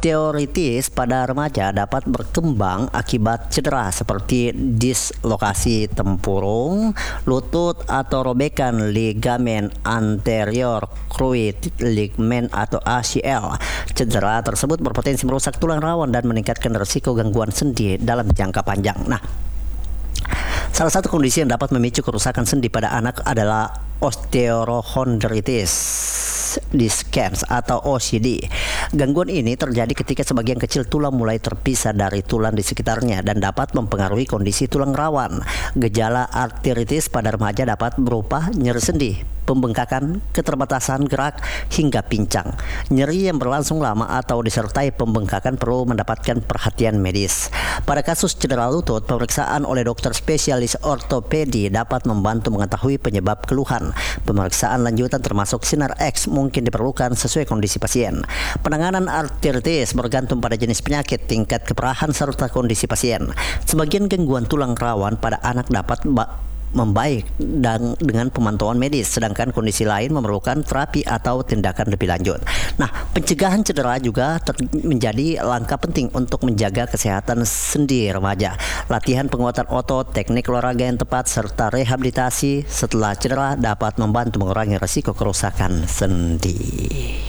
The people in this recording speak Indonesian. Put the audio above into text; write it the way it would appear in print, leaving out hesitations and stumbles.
Osteoartritis pada remaja dapat berkembang akibat cedera seperti dislokasi tempurung, lutut atau robekan ligamen anterior cruciate ligament atau ACL. Cedera tersebut berpotensi merusak tulang rawan dan meningkatkan risiko gangguan sendi dalam jangka panjang. Nah, salah satu kondisi yang dapat memicu kerusakan sendi pada anak adalah osteochondritis dissecans atau OCD. Gangguan ini terjadi ketika sebagian kecil tulang mulai terpisah dari tulang di sekitarnya dan dapat mempengaruhi kondisi tulang rawan. Gejala artritis pada remaja dapat berupa nyeri sendi, pembengkakan, keterbatasan gerak, hingga pincang. Nyeri yang berlangsung lama atau disertai pembengkakan perlu mendapatkan perhatian medis. Pada kasus cedera lutut, pemeriksaan oleh dokter spesialis ortopedi dapat membantu mengetahui penyebab keluhan. Pemeriksaan lanjutan termasuk sinar X mungkin diperlukan sesuai kondisi pasien. Penanganan artritis bergantung pada jenis penyakit, tingkat keparahan, serta kondisi pasien. Sebagian gangguan tulang rawan pada anak dapat membaik dan dengan pemantauan medis, sedangkan kondisi lain memerlukan terapi atau tindakan lebih lanjut. Nah, pencegahan cedera juga menjadi langkah penting untuk menjaga kesehatan sendi remaja. Latihan penguatan otot, teknik olahraga yang tepat, serta rehabilitasi setelah cedera dapat membantu mengurangi risiko kerusakan sendi.